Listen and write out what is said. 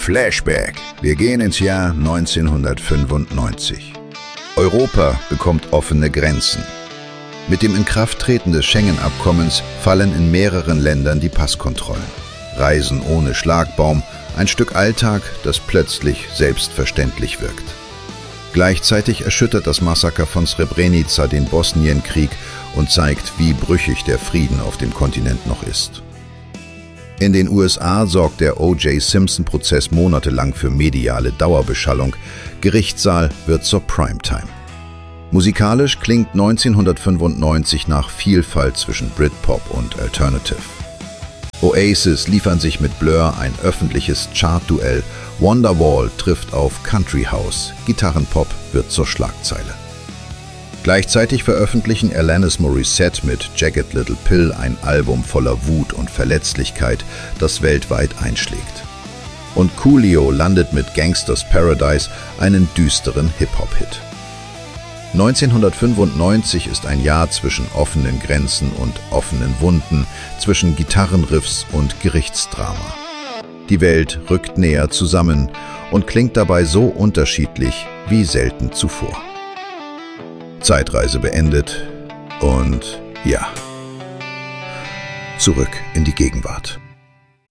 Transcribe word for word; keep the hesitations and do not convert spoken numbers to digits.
Flashback. Wir gehen ins Jahr neunzehnhundertfünfundneunzig. Europa bekommt offene Grenzen. Mit dem Inkrafttreten des Schengen-Abkommens fallen in mehreren Ländern die Passkontrollen. Reisen ohne Schlagbaum, ein Stück Alltag, das plötzlich selbstverständlich wirkt. Gleichzeitig erschüttert das Massaker von Srebrenica den Bosnienkrieg und zeigt, wie brüchig der Frieden auf dem Kontinent noch ist. In den U S A sorgt der O J Simpson-Prozess monatelang für mediale Dauerbeschallung. Gerichtssaal wird zur Primetime. Musikalisch klingt neunzehnhundertfünfundneunzig nach Vielfalt zwischen Britpop und Alternative. Oasis liefern sich mit Blur ein öffentliches Chartduell, Wonderwall trifft auf Country House, Gitarrenpop wird zur Schlagzeile. Gleichzeitig veröffentlichen Alanis Morissette mit Jagged Little Pill ein Album voller Wut und Verletzlichkeit, das weltweit einschlägt. Und Coolio landet mit Gangsters Paradise einen düsteren Hip-Hop-Hit. neunzehnhundertfünfundneunzig ist ein Jahr zwischen offenen Grenzen und offenen Wunden, zwischen Gitarrenriffs und Gerichtsdrama. Die Welt rückt näher zusammen und klingt dabei so unterschiedlich wie selten zuvor. Zeitreise beendet und ja, zurück in die Gegenwart.